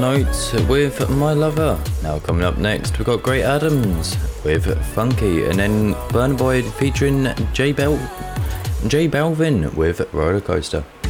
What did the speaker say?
Note with My Lover. Now coming up next, we've got Great Adams with Funky, and then Burna Boy featuring J Balvin with Roller Coaster.